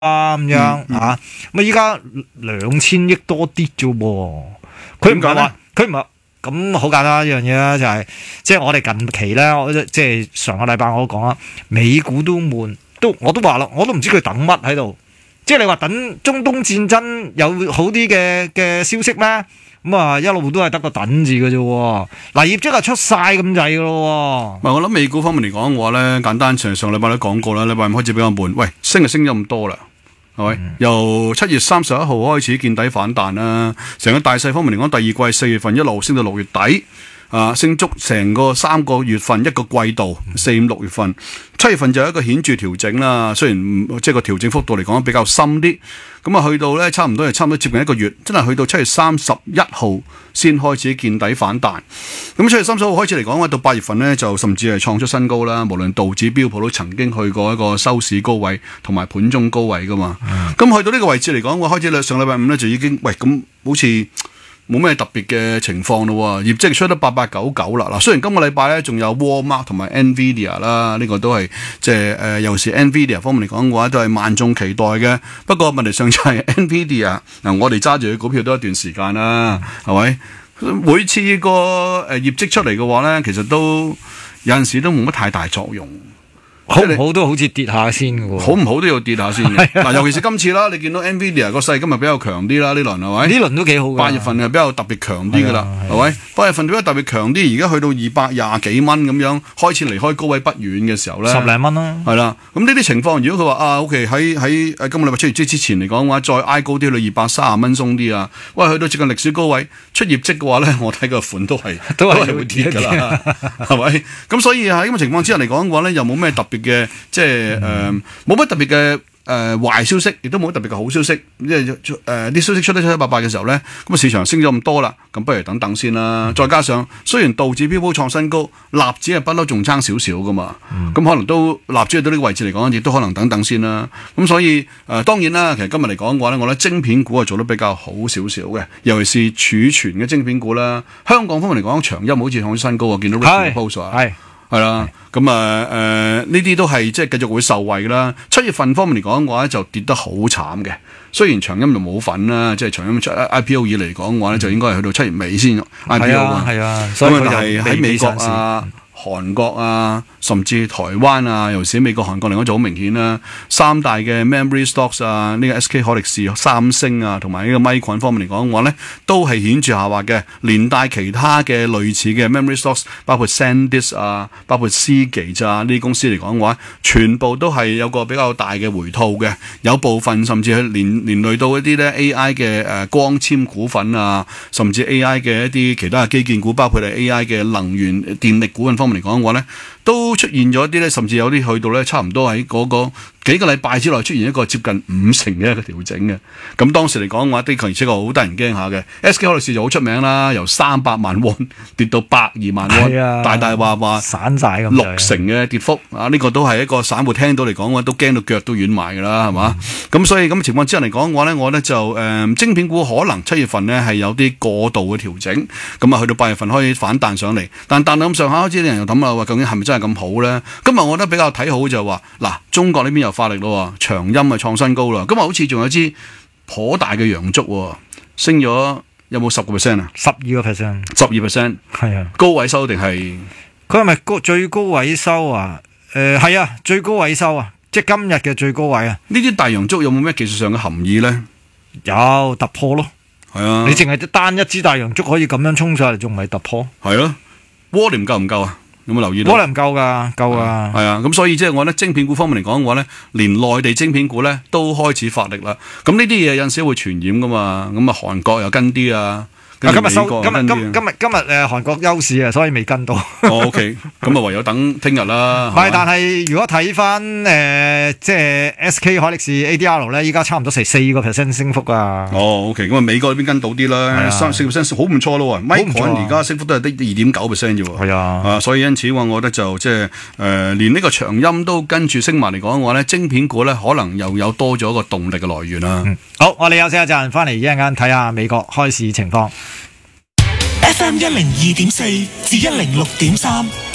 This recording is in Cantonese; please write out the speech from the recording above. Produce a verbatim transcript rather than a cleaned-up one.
啊咁樣嚇，咁依家兩千億多啲啫喎，佢唔係話佢唔係咁好簡單一樣嘢啦，就係即係我哋近期咧，我即係上個禮拜我都講啦，美股都悶，都我都話啦，我都唔知佢等乜喺度，即係你話等中東戰爭有好啲嘅嘅消息咩？咁啊一路都係得個等字嘅啫喎，嗱業績係出晒咁滯嘅咯喎。 唔係我諗美股方面嚟講嘅話咧，簡單上上禮拜都講過啦，禮拜五開始比較悶，喂升就升咗咁多啦。係咪？嗯、由七月三十一號開始見底反彈啦，成個大勢方面嚟講，第二季四月份一路升到六月底，啊，升足成個三個月份一個季度，四五六月份，七月份就有一個顯著調整啦。雖然即係個調整幅度嚟講比較深啲，咁啊去到咧差唔多係差唔多接近一個月，真係去到七月三十一號先開始見底反彈。咁七月三十號開始嚟講，到八月份咧就甚至係創出新高啦。無論道指標普都曾經去過一個收市高位同埋盤中高位噶嘛。咁、嗯、去到呢個位置嚟講，我開始上禮拜五咧就已經喂咁好似冇咩特別嘅情況咯。業績出得八八九九啦。嗱，雖然今個禮拜咧仲有 Walmart 同埋 Nvidia 啦，呢、這個都係即係誒，尤其是 Nvidia 方面嚟講嘅話，都係萬眾期待嘅。不過問題上就係 Nvidia 嗱，我哋揸住佢股票都一段時間啦，係咪、嗯？每次個誒業績出嚟嘅話咧，其實都有陣時都冇乜太大作用。 好唔好都好似跌下先嘅喎， 好唔好都要跌下先嘅。嗱，尤其是今次啦，你見到 Nvidia 個勢今日比較強啲啦，呢輪係咪？ 呢輪都幾好嘅。八月份係比較特別強啲嘅啦，係咪？八月份比較特別強啲，而家去到二百廿幾蚊咁樣，開始離開高位不遠嘅時候咧， 十零蚊啦。係啦，咁呢啲情況，如果佢話啊 OK 喺喺誒今個禮拜出業績之前嚟講嘅話，再挨高啲去二百三十蚊鬆啲啊，喂，去到接近歷史高位出業績嘅話咧，我睇個款都係都係會跌㗎啦，係咪？咁所以喺咁嘅情況之下嚟講嘅話咧，又冇咩特別嘅即係。誒，冇乜、嗯、特別嘅誒壞消息，亦都冇乜特別嘅好消息。即係誒啲消息出得七七八八嘅時候咧，咁啊市場升咗咁多啦，咁不如等等先啦。嗯、再加上雖然道指標普創新高，納指係不嬲仲爭少少噶嘛，咁、嗯、可能都納指去到呢個位置嚟講，亦都可能等等先啦。咁所以誒、呃，當然啦，其實今日嚟講嘅話咧，我覺得晶片股係做得比較好少少嘅，尤其是儲存嘅晶片股啦。香港方面嚟講，長鑫好似創新高啊，見到 Rick Post 啊。係啦，咁啊誒呢啲都係即係繼續會受惠啦。七月份方面嚟講嘅話咧，就跌得好慘嘅。雖然長鑫就冇份啦，即係長鑫出 I P O 以嚟講嘅話咧，就應該係去到七月尾先 I P O 啊。係啊，所以佢係喺美國啊、韓國啊，甚至台灣啊，尤其是美國、韓國嚟講就好明顯啦。三大嘅 memory stocks 啊，呢個 S K 海力士、三星啊，同埋呢個 Micron 方面嚟講嘅話咧，都係顯著下滑嘅。連帶其他嘅類似嘅 memory stocks，包括 SanDisk 啊，包括 Seagate 啊呢啲公司嚟講嘅話，全部都係有個比較大嘅回吐嘅。有部分甚至係連連累到一啲咧 A I 嘅誒光纖股份啊，甚至 A I 嘅一啲其他嘅基建股，包括係 A I 嘅能源電力股份方面嚟講嘅話咧，都出現咗一啲咧，甚至有啲去到咧，差唔多喺嗰個幾個禮拜之內出現一個接近五成嘅一個調整嘅。咁當時嚟講嘅話，的確而且確好得人驚下嘅。S K 海力士就好出名啦，由三百萬溫跌到百二萬溫，啊、大大話話散晒咁， 六成嘅跌幅啊！呢、這個都係一個散戶聽到嚟講嘅話，都驚到腳都軟埋㗎啦，係嘛？咁、嗯、所以咁嘅情況之下嚟講嘅話咧，我咧就誒、呃、晶片股可能七月份咧係有啲過度嘅調整，咁啊去到八月份可以反彈上嚟，但彈到咁上下開始啲人又諗啦，話究竟係咪真係咁好咧？今日我覺得比較睇好就係話嗱，中國呢邊又發力咯，長鑫啊創新高啦，今日好似仲有支頗大嘅陽燭，升咗有冇十個 percent 啊？十二個 percent， 十二 percent， 係啊，高位收定係？佢係咪高最高位收啊？誒、呃，係啊，最高位收啊，即係今日嘅最高位啊！呢啲大陽燭有冇咩技術上嘅含義咧？有突破咯，係啊！你淨係單一支大陽燭可以咁樣衝上嚟，仲唔係突破？係咯，volume夠唔夠啊？有冇留意到？可能唔夠噶，夠啊！係啊，咁所以即係我覺得晶片股方面嚟講嘅話咧，連內地晶片股咧都開始發力啦。咁呢啲嘢有陣時會傳染噶嘛。咁啊，韓國又跟啲啊。今日收今日今今日今日誒韓國休市啊，所以未跟到。哦 OK， 咁啊唯有等聽日啦。唔係，但係如果睇翻誒即係 S K 海力士 A D R 咧，依家差唔多成四個 percent 升幅啊。哦 OK， 咁啊美國嗰邊跟到啲啦，三四個 percent 好唔錯咯。Micron 而家升幅都係得二點九 percent 啫喎。係啊，啊所以因此話，我覺得就即係誒連呢個長鑫都跟住升埋嚟講嘅話咧，晶片股咧可能又有多咗一個動力嘅來源啦。嗯、好，我哋休息一陣，翻嚟一陣間睇下美國開市情況。 F M 一零二點四至一零六點三，